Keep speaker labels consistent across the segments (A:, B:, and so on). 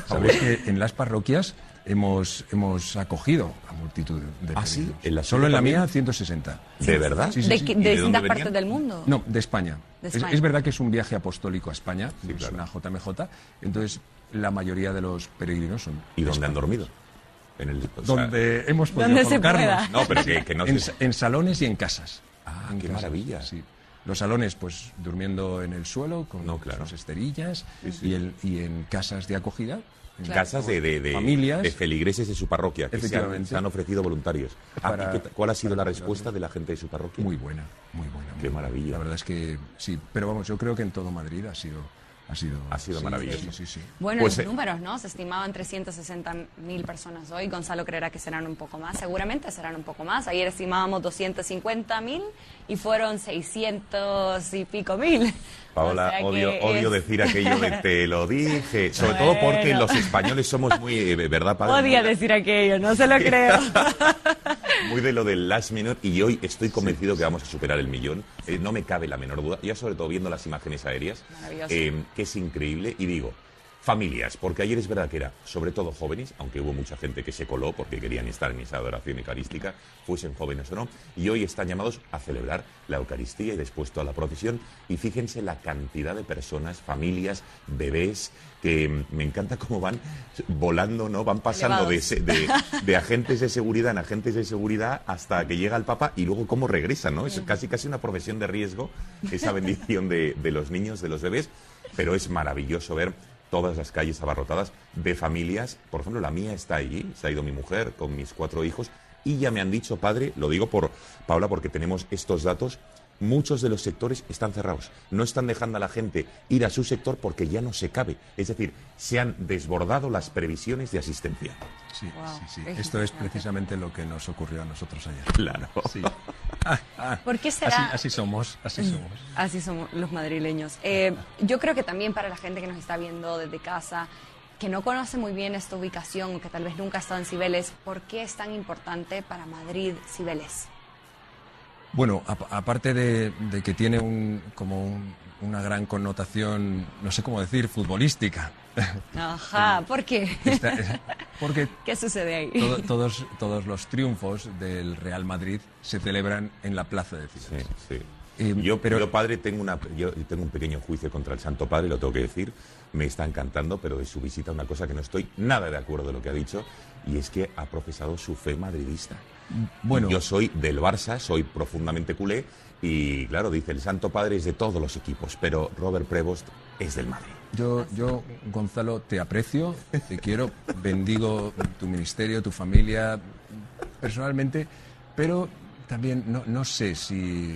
A: Sabéis que en las parroquias hemos acogido a multitud de
B: ¿Ah, sí?
A: Solo en la mía, 160.
B: ¿De verdad?
A: Sí,
C: ¿De
B: venían?
C: distintas partes del mundo?
A: No, de España.
C: De España.
A: Es verdad que es un viaje apostólico a España,
B: Sí,
A: es
B: claro.
A: una JMJ, entonces la mayoría de los peregrinos son...
B: ¿Y dónde han dormido? En el,
A: Donde hemos podido
C: Donde se
A: colocarnos.
C: pueda.
B: No, pero que no sé.
A: En salones y en casas.
B: Ah,
A: En
B: qué
A: casas,
B: maravilla.
A: sí. Los salones, pues, durmiendo en el suelo con
B: No, claro.
A: sus esterillas
B: Sí, sí.
A: Y en casas de acogida. En
B: Casas de
A: familias.
B: de feligreses de su parroquia, que
A: Efectivamente.
B: se han ofrecido voluntarios.
A: Para-
B: ¿Y cuál ha sido la respuesta de la gente de su parroquia?
A: Muy buena, muy buena.
B: Qué
A: muy buena.
B: maravilla.
A: La verdad es que sí, pero vamos, yo creo que en todo Madrid ha sido sí,
B: maravilloso.
A: Sí.
C: Bueno,
B: Pues,
C: los números, ¿no? Se estimaban 360.000 personas hoy. Gonzalo creerá que serán un poco más. Seguramente serán un poco más. Ayer estimábamos 250.000 y fueron 600 y pico mil.
B: Paola,
C: O sea que
B: odio decir aquello de te lo dije, sobre todo porque
C: Bueno.
B: los españoles somos muy, ¿verdad, padre?
C: Odia decir aquello, no se lo creo.
B: Muy de lo del last minute, y hoy estoy convencido que vamos a superar el millón. No me cabe la menor duda, ya sobre todo viendo las imágenes aéreas,
C: Maravilloso.
B: que es increíble. Y digo, familias, porque ayer es verdad que era sobre todo jóvenes, aunque hubo mucha gente que se coló porque querían estar en esa adoración eucarística, fuesen jóvenes o no, y hoy están llamados a celebrar la Eucaristía y después toda la procesión. Y fíjense la cantidad de personas, familias, bebés, que me encanta cómo van volando, ¿no? Van pasando de agentes de seguridad en agentes de seguridad hasta que llega el Papa, y luego cómo regresan, ¿no? Es casi una profesión de riesgo, esa bendición de los niños, de los bebés, pero es maravilloso ver todas las calles abarrotadas de familias. Por ejemplo, la mía está allí, se ha ido mi mujer con mis 4 hijos, y ya me han dicho, padre, lo digo por Paula porque tenemos estos datos, muchos de los sectores están cerrados. No están dejando a la gente ir a su sector porque ya no se cabe. Es decir, se han desbordado las previsiones de asistencia.
A: Sí,
C: Wow.
A: sí.
C: Es
A: Esto es
C: impresionante.
A: precisamente lo que nos ocurrió a nosotros ayer.
B: Claro.
A: Sí.
C: ¿Por qué será?
A: Así somos.
C: Así somos los madrileños. Yo creo que también para la gente que nos está viendo desde casa, que no conoce muy bien esta ubicación o que tal vez nunca ha estado en Cibeles, ¿por qué es tan importante para Madrid Cibeles?
A: Bueno, aparte de que tiene una gran connotación, no sé cómo decir, futbolística.
C: Ajá, ¿por qué?
A: Porque
C: ¿Qué sucede ahí?
A: todos los triunfos del Real Madrid se celebran en la Plaza de Cibeles.
B: Sí.
A: Pero
B: Yo, padre, tengo un pequeño juicio contra el Santo Padre, lo tengo que decir. Me está encantando, pero de su visita una cosa que no estoy nada de acuerdo de lo que ha dicho, y es que ha profesado su fe madridista.
A: bueno,
B: Yo soy del Barça, soy profundamente culé, y claro, dice, el Santo Padre es de todos los equipos, pero Robert Prevost es del Madrid.
A: yo, Gonzalo, te aprecio, te quiero, bendigo tu ministerio, tu familia, personalmente, pero también no sé si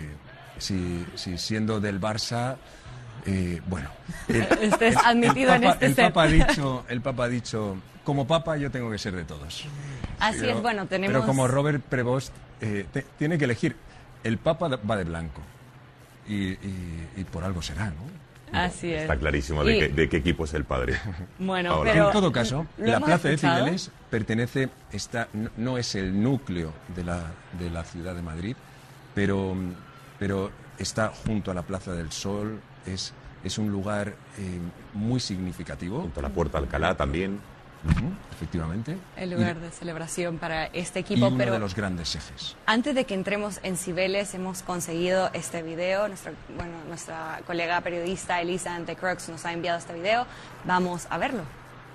A: siendo del Barça, bueno,
C: Estés admitido en este
A: el
C: set.
A: Papa ha dicho, como Papa yo tengo que ser de todos.
C: Así
A: Pero-
C: es, bueno, tenemos...
A: Pero como Robert Prevost tiene que elegir, el Papa va de blanco y por algo será, ¿no?
C: Así es.
B: Está clarísimo
C: Y-
B: de qué equipo es el padre.
C: Bueno,
B: Ahora.
C: pero...
A: En todo caso,
C: ¿lo
A: la
C: hemos
A: Plaza de
C: escuchado?
A: Cibeles pertenece, no es el núcleo de la ciudad de Madrid, pero está junto a la Plaza del Sol, es un lugar muy significativo,
B: Junto a la Puerta de Alcalá también.
A: efectivamente,
C: El lugar de celebración para este
A: y
C: equipo,
A: uno
C: pero
A: de los grandes ejes.
C: antes de que entremos en Cibeles hemos conseguido este video. Nuestra colega periodista Elisa Antecrux nos ha enviado este video. Vamos a verlo.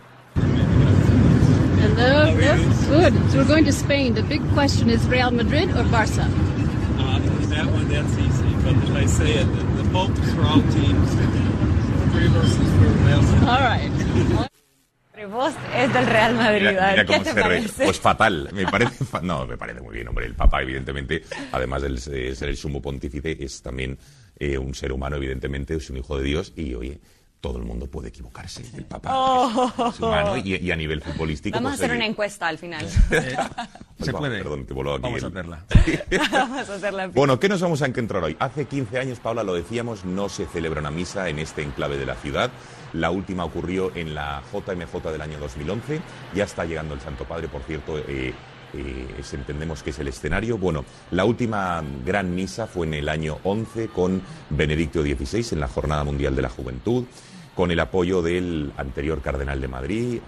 D: Hello, good. So we're going to Spain. The big question is Real Madrid or Barça?
E: That one, that's easy. But as I say it, the Pope is for all teams. Three of us is for Real Madrid.
D: All right.
C: Prevost es del Real Madrid.
B: Mira
C: ¿Qué
B: cómo
C: te
B: se re...
C: parece?
B: Pues fatal, me parece no, me parece muy bien, hombre. El Papa, evidentemente, además de ser el sumo pontífice, es también un ser humano, evidentemente, es un hijo de Dios, y oye, todo el mundo puede equivocarse. El Papa es humano, y a nivel futbolístico...
C: Vamos a
B: pues,
C: hacer
B: oye,
C: una encuesta al final.
A: Se puede.
B: Perdón, que voló aquí
A: Vamos a
B: el-
A: hacerla.
C: Vamos a hacerla.
B: Bueno, ¿qué nos vamos a encontrar hoy? Hace 15 años, Paula, lo decíamos, no se celebra una misa en este enclave de la ciudad. La última ocurrió en la JMJ del año 2011. Ya está llegando el Santo Padre, por cierto, entendemos que es el escenario. Bueno, la última gran misa fue en el año 11 con Benedicto XVI en la Jornada Mundial de la Juventud, con el apoyo del anterior cardenal de Madrid,